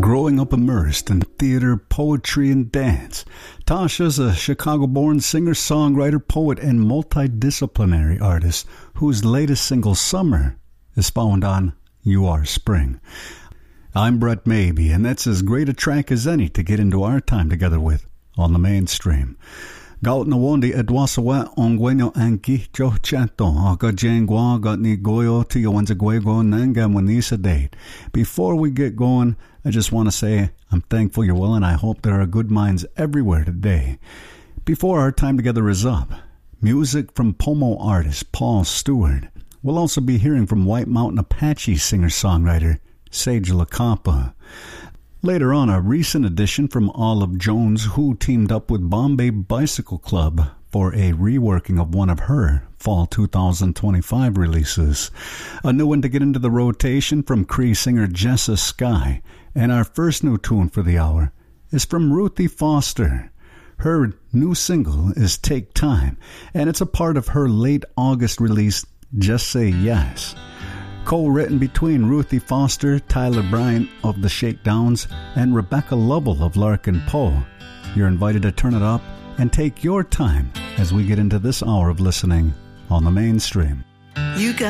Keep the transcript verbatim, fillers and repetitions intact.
growing up immersed in theater, poetry, and dance. Tasha's a Chicago-born singer-songwriter, poet, and multidisciplinary artist whose latest single, Summer, is found on You Are Spring. I'm Brett Maybe, and that's as great a track as any to get into our time together with on the mainstream. Gaut na wondi edwasawa ongwenyo anki jo chato aga jengwa got ni goyo to yo wanza gwego nanga wanisa date. Before we get going, I just want to say I'm thankful you're well, and I hope there are good minds everywhere today. Before our time together is up, music from Pomo artist Paul Stewart. We'll also be hearing from White Mountain Apache singer-songwriter Sage LaCampa. Later on, a recent addition from Olive Jones, who teamed up with Bombay Bicycle Club for a reworking of one of her fall two thousand twenty-five releases. A new one to get into the rotation from Cree singer Jessa Sky. And our first new tune for the hour is from Ruthie Foster. Her new single is Take Time, and it's a part of her late August release, Just Say Yes. Co-written between Ruthie Foster, Tyler Bryant of the Shakedowns, and Rebecca Lovell of Larkin Poe. You're invited to turn it up and take your time as we get into this hour of listening on the mainstream. You got